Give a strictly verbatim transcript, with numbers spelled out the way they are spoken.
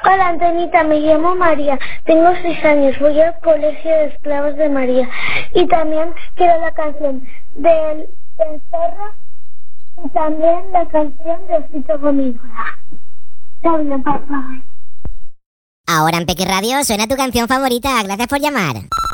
Hola Antonita, me llamo María, tengo seis años, voy al colegio de esclavos de María y también quiero la canción del, del zorro y también la canción de Osito Gomígora. Está bien, papá. Ahora en Peque Radio suena tu canción favorita. Gracias por llamar.